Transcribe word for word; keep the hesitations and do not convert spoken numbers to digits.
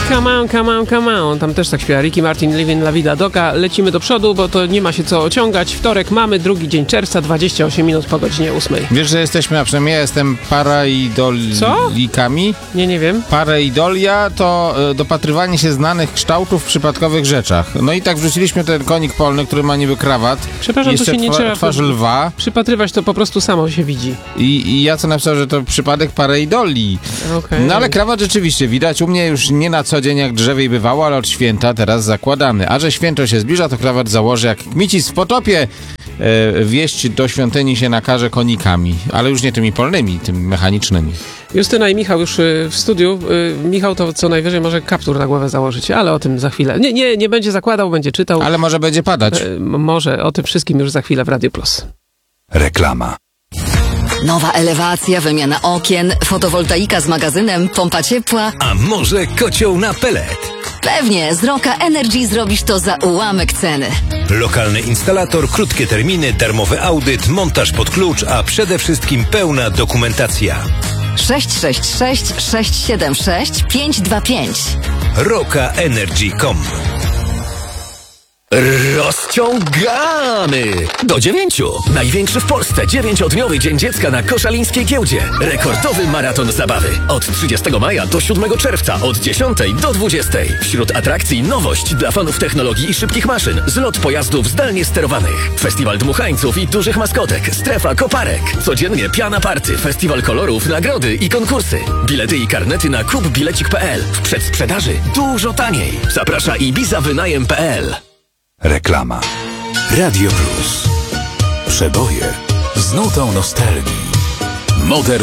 Come on, come on, come on. Tam też tak śpiewa Ricky Martin, Living La Vida Loca. Lecimy do przodu, bo to nie ma się co ociągać. Wtorek mamy, drugi dzień czerwca, dwadzieścia osiem minut po godzinie ósmej. Wiesz, że jesteśmy, a przynajmniej ja jestem paraidolikami? Nie, nie wiem. Pareidolia to y, dopatrywanie się znanych kształtów w przypadkowych rzeczach. No i tak wrzuciliśmy ten konik polny, który ma niby krawat. Przepraszam, jeszcze to się nie twa- trzeba twarz lwa. przypatrywać, to po prostu samo się widzi. I, I ja co napisał, że to przypadek pareidolii. Okay. No ale krawat rzeczywiście widać u mnie już nie na co dzień jak drzewiej bywało, ale od święta teraz zakładany. A że święto się zbliża, to krawat założę jak Kmicis w potopie. E, wieść do świątyni się nakaże konikami, ale już nie tymi polnymi, tymi mechanicznymi. Justyna i Michał już y, w studiu. Y, Michał to co najwyżej może kaptur na głowę założyć, ale o tym za chwilę. Nie, nie, nie będzie zakładał, będzie czytał. Ale może będzie padać. Y, m- może, o tym wszystkim już za chwilę w Radio Plus. Reklama. Nowa elewacja, wymiana okien, fotowoltaika z magazynem, pompa ciepła. A może kocioł na pelet? Pewnie, z Roka Energy zrobisz to za ułamek ceny. Lokalny instalator, krótkie terminy, darmowy audyt, montaż pod klucz, a przede wszystkim pełna dokumentacja. sześć sześć sześć sześć siedem sześć pięć dwa pięć. roka energy kropka com. Rozciągamy! Do dziewięciu! Największy w Polsce dziewięciodniowy Dzień Dziecka na Koszalińskiej Giełdzie. Rekordowy maraton zabawy. Od trzydziestego maja do siódmego czerwca, od dziesiątej do dwudziestej. Wśród atrakcji nowość dla fanów technologii i szybkich maszyn. Zlot pojazdów zdalnie sterowanych. Festiwal dmuchańców i dużych maskotek. Strefa koparek. Codziennie piana party. Festiwal kolorów, nagrody i konkursy. Bilety i karnety na kupbilecik kropka p l. W przedsprzedaży dużo taniej. Zaprasza ibiza wynajem kropka p l. Reklama. Radio Plus. Przeboje z nutą nostalgii. Modern